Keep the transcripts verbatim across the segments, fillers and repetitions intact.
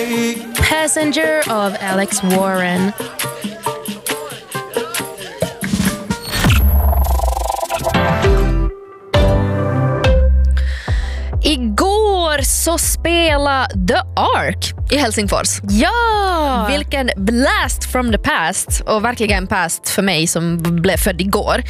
Passenger av Alex Warren. Igår så spelade The Ark i Helsingfors. Ja! Vilken blast from the past. Och verkligen past för mig som blev född igår.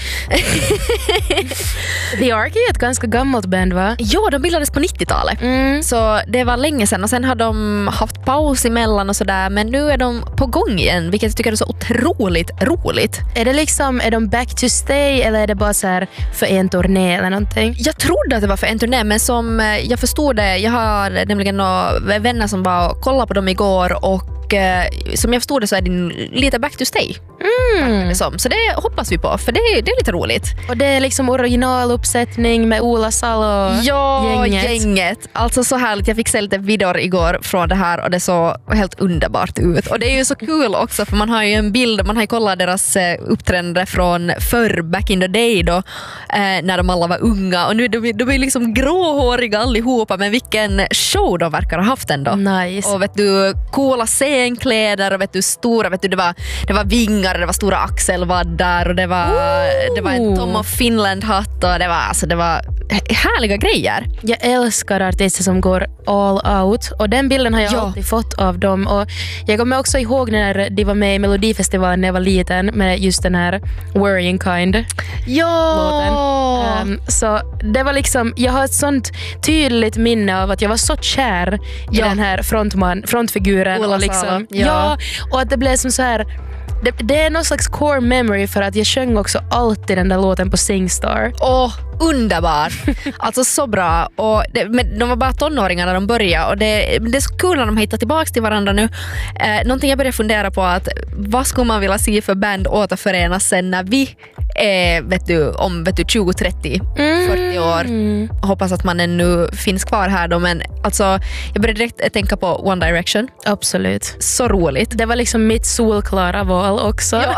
The Ark är ett ganska gammalt band, va? Ja, de bildades på nittiotalet. Mm. Så det var länge sedan. Och sen har de haft paus emellan och sådär. Men nu är de på gång igen. Vilket jag tycker är så otroligt roligt. Är det liksom, är de back to stay eller är det bara så här för en turné eller någonting? Jag trodde att det var för en turné, men som jag förstod det, jag har nämligen några vänner som var och kollade på dem igår och eh, som jag förstod det så är det lite back to stay. Mm. Som. Så det hoppas vi på, för det, det är lite roligt. Och det är liksom originaluppsättning med Ola Salo och ja, gänget. gänget. Alltså så härligt, jag fick se lite videor igår från det här och det såg helt underbart ut. Och det är ju så kul också, för man har ju en bild, man har ju kollat deras uppträdande från förr, back in the day då, eh, när de alla var unga. Och nu de, de är liksom gråhåriga allihopa, men vilken show de verkar ha haft ändå. Nice. Och vet du, coola scenkläder och vet du, stora, vet du, det var, det var vingar, det var stora axelvaddar och det var, det var en Tom of Finland-hatt och det var, alltså, det var härliga grejer. Jag älskar artister som går all out och den bilden har jag ja. alltid fått av dem. Och jag kommer också ihåg när de var med i Melodifestivalen när jag var liten med just den här Worrying Kind ja. låten. Um, så det var liksom, jag har ett sånt tydligt minne av att jag var så kär i ja. den här frontman, frontfiguren. Ola och liksom, ja. ja, och att det blev som så här. Det, det är någon slags core memory för att jag sjöng också alltid den där låten på Singstar. Åh, underbar. Alltså så bra. Och det, men de var bara tonåringar när de började och det, det är så kul när de hittar tillbaka till varandra nu. Eh, någonting jag började fundera på att vad skulle man vilja se för band återförenas sen när vi är, vet du, om vet du, tjugo, trettio, mm. fyrtio år. Hoppas att man ännu finns kvar här då, men alltså jag började direkt tänka på One Direction. Absolut. Så roligt. Det var liksom mitt solklara val också. Ja.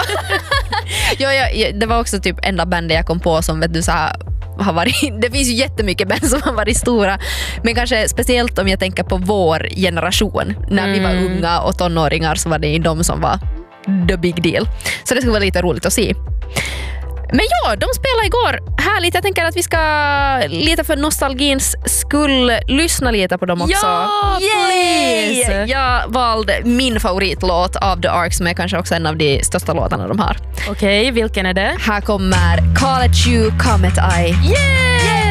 ja, ja, ja, det var också typ enda bandet jag kom på som vet du så här har varit, det finns ju jättemycket band som har varit stora, men kanske speciellt om jag tänker på vår generation när mm. vi var unga och tonåringar, så var det de som var the big deal. Så det skulle vara lite roligt att se. Men ja, de spelade igår. Härligt, jag tänker att vi ska lite för nostalgins skull lyssna lite på dem också. Ja, please! Jag valde min favoritlåt av The Ark som är kanske också en av de största låtarna de har. Okej, okay, vilken är det? Här kommer Call at You, Comet Eye. Yeah!